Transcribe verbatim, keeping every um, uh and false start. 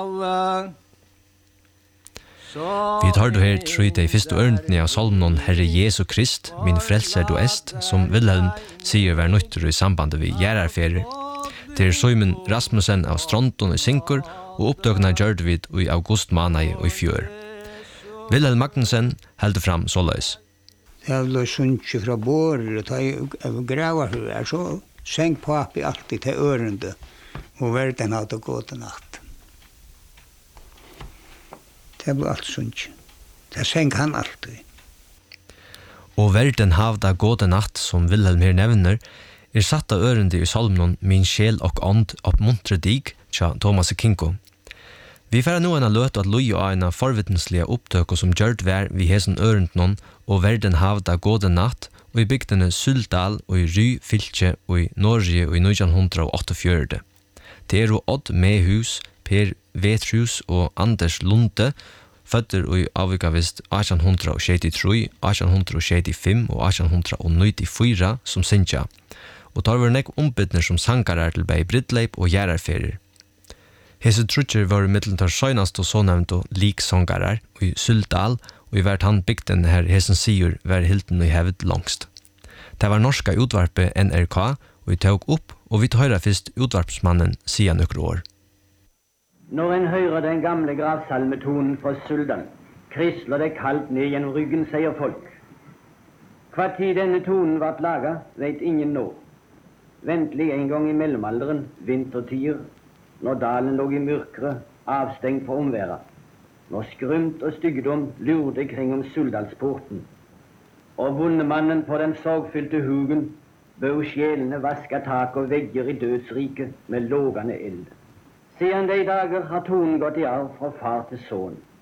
Vi tar du her tru de første ørendene av salmen Herre Jesu Krist, min frelser du est, som Wilhelm sier hver nøytter i sambandet vi gjerarferer. Det er Søymen Rasmussen av Stronton i Sinkur, og oppdøkene gjør det vid i august måned i fjør. Wilhelm Magnussen heldur fram såleis. Jeg ble sunnkje fra båret, og ta i graver her, så senk papi alltid til ørende, og verden hadde gått en natt. Det ble alt sunnkje. Det senk han alltid. Og verden havda gått en natt, som Wilhelm her nevner, er satt av ørende i salmen Min sjel og ånd oppmuntre dig, tja Thomas Kinko. Vi færa nå en av løt at lui og en av forvitenslige opptøk som gjørt vær vi hesen ørendnon og verden havda gåde natt og i bygdene Suldal og i Ry fylke og i Norge og i nitton åttiofjøra. Det er Odd Mehus, Per Vetrus og Anders Lunde, fødder og avvikavist eighteen sixty-three, eighteen sixty-five og eighteen ninety-four som sinja, og tar var nek ombydner som sangarar til bei Bridleip og Gjerarferer. Hese trutcher var mitteltar søgnast og sånevnt og liksångarar og i Suldal og i hvert han bygden her hesen sier var hilden og hevet langst. Det var norska utvarpet N R K og vi tog opp og vi tar først utvarpsmannen siden nokre år. Når en hører den gamle gravsalmetonen fra Suldal, krisler det kaldt ned gjennom ryggen, sier folk. Hva tid denne tonen vart laget, vet ingen nå. Ventelig en gang i mellomalderen, vintertider, når dalen lå i mørkere, avstengt fra omværet, når skrymt og styggedom lurte kring om Suldalsporten, og vondemannen på den sorgfylte hugen bød sjelene vaske tak og vegger i dødsriket med lågende eld. Siden de dager har tonen gått i arv fra far til son,